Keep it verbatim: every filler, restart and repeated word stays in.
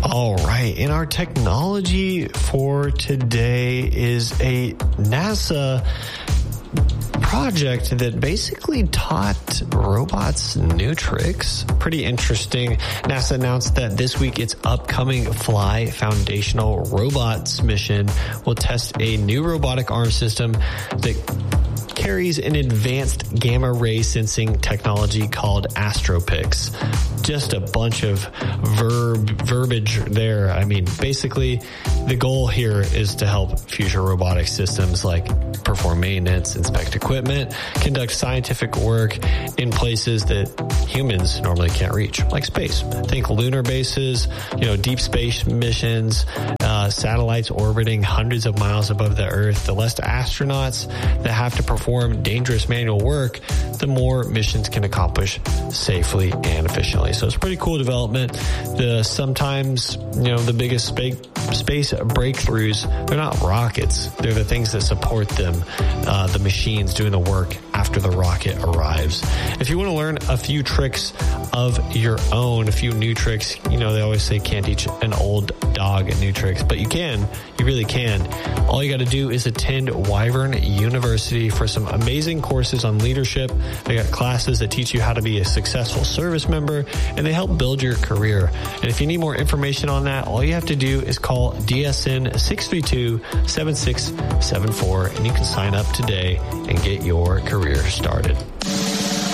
All right. And our technology for today is a NASA project that basically taught robots new tricks. Pretty interesting. NASA announced that this week its upcoming Fly Foundational Robots mission will test a new robotic arm system that carries an advanced gamma ray sensing technology called AstroPix. Just a bunch of verb verbiage there. I mean, basically, the goal here is to help future robotic systems like perform maintenance, inspect equipment, conduct scientific work in places that humans normally can't reach, like space. Think lunar bases, you know, deep space missions, uh, satellites orbiting hundreds of miles above the Earth. The less astronauts that have to perform dangerous manual work, the more missions can accomplish safely and efficiently. So it's a pretty cool development. The sometimes, you know, the biggest space space breakthroughs, they're not rockets. They're the things that support them, uh, the machines doing the work after the rocket arrives. If you want to learn a few tricks of your own, a few new tricks, you know, they always say can't teach an old dog new tricks, but you can. You really can. All you got to do is attend Wyvern University for some amazing courses on leadership. They got classes that teach you how to be a successful service member, and they help build your career. And if you need more information on that, all you have to do is call D S N six three two, seven six seven four, and you can sign up today and get your career started.